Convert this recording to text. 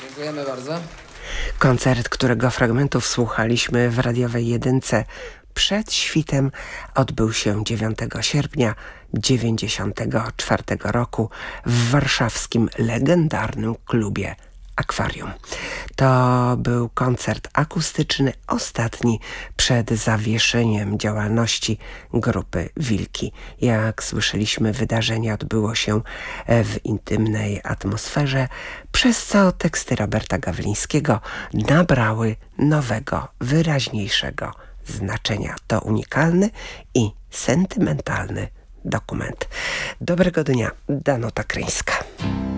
Dziękujemy bardzo. Koncert, którego fragmentów słuchaliśmy w radiowej jedynce przed świtem, odbył się 9 sierpnia 1994 roku w warszawskim legendarnym klubie Akwarium. To był koncert akustyczny, ostatni przed zawieszeniem działalności grupy Wilki. Jak słyszeliśmy, wydarzenie odbyło się w intymnej atmosferze, przez co teksty Roberta Gawlińskiego nabrały nowego, wyraźniejszego znaczenia. To unikalny i sentymentalny dokument. Dobrego dnia, Danuta Kryńska.